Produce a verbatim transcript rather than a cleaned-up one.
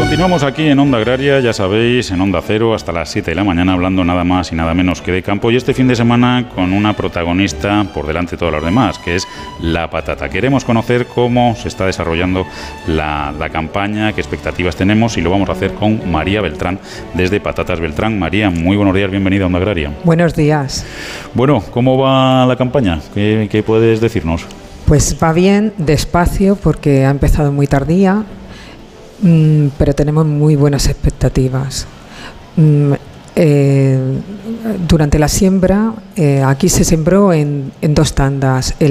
Continuamos aquí en Onda Agraria, ya sabéis, en Onda Cero, hasta las siete de la mañana, hablando nada más y nada menos que de campo. Y este fin de semana con una protagonista por delante de todos los demás, que es la patata. Queremos conocer cómo se está desarrollando la, la campaña, qué expectativas tenemos, y lo vamos a hacer con María Beltrán, desde Patatas Beltrán. María, muy buenos días, bienvenida a Onda Agraria. Buenos días. Bueno, ¿cómo va la campaña? ¿Qué, qué puedes decirnos? Pues va bien, despacio, porque ha empezado muy tardía. Mm, pero tenemos muy buenas expectativas. Mm, eh, durante la siembra, eh, aquí se sembró en, en dos tandas. El